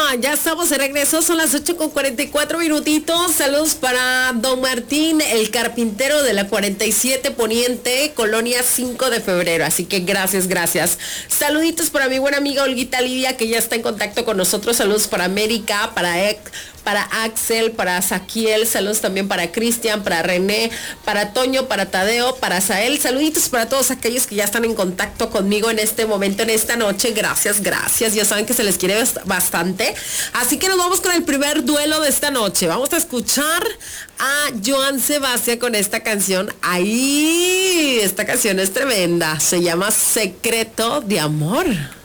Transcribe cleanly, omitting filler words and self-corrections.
Ya estamos de regreso, son las 8:44. Saludos para don Martín, el carpintero de la 47 Poniente, Colonia 5 de Febrero. Así que gracias. Saluditos para mi buena amiga Olguita Lidia, que ya está en contacto con nosotros. Saludos para América, para Axel, para Saquiel, saludos también para Cristian, para René, para Toño, para Tadeo, para Sael. Saluditos para todos aquellos que ya están en contacto conmigo en este momento, en esta noche. Gracias. Ya saben que se les quiere bastante. Así que nos vamos con el primer duelo de esta noche. Vamos a escuchar a Joan Sebastián con esta canción. ¡Ay! Esta canción es tremenda. Se llama Secreto de Amor.